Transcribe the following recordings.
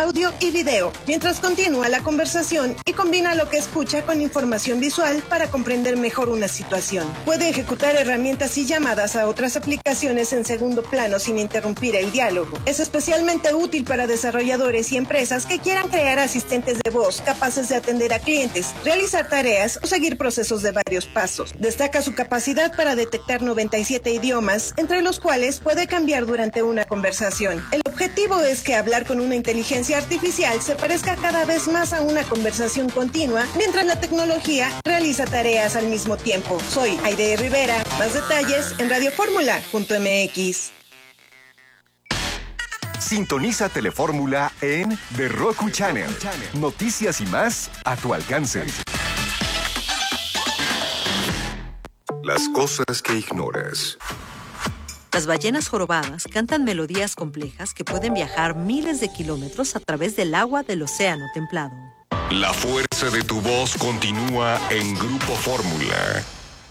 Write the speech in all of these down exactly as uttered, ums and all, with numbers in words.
audio y video, mientras continúa la conversación y combina lo que escucha con información visual para comprender mejor una situación. Puede ejecutar herramientas y llamadas a otras aplicaciones en segundo plano sin interrumpir el diálogo. Es especialmente útil para desarrolladores y empresas que quieran crear asistentes de voz capaces de atender a clientes, realizar tareas o seguir procesos de varios pasos. Destaca su capacidad para detectar noventa y siete idiomas, entre los cuales puede cambiar durante una conversación. El objetivo es que hablar con una inteligencia artificial se parezca cada vez más a una conversación continua, mientras la tecnología realiza tareas al mismo tiempo. Soy Aide Rivera. Más detalles en radiofórmula punto m x. Sintoniza Telefórmula en The Roku Channel. Noticias y más a tu alcance. Las cosas que ignoras. Las ballenas jorobadas cantan melodías complejas que pueden viajar miles de kilómetros a través del agua del océano templado. La fuerza de tu voz continúa en Grupo Fórmula.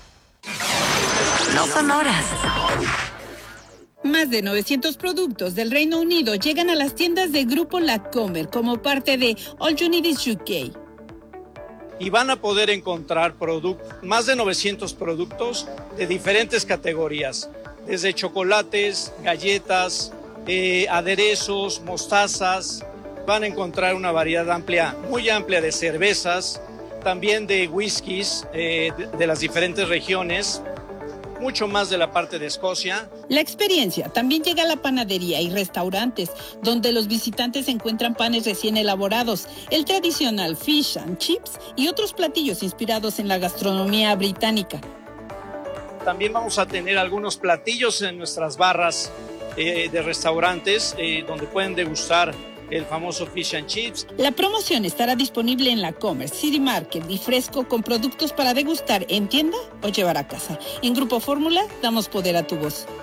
No son horas. Más de novecientos productos del Reino Unido llegan a las tiendas de Grupo Lacomer como parte de All You Need Is U K. Y van a poder encontrar más de novecientos productos de diferentes categorías, desde chocolates, galletas, eh, aderezos, mostazas. Van a encontrar una variedad amplia, muy amplia de cervezas, también de whiskies eh, de, de las diferentes regiones, mucho más de la parte de Escocia. La experiencia también llega a la panadería y restaurantes, donde los visitantes encuentran panes recién elaborados, el tradicional fish and chips y otros platillos inspirados en la gastronomía británica. También vamos a tener algunos platillos en nuestras barras eh, de restaurantes, eh, donde pueden degustar el famoso fish and chips. La promoción estará disponible en Lacomer, City Market y Fresco con productos para degustar en tienda o llevar a casa. En Grupo Fórmula damos poder a tu voz.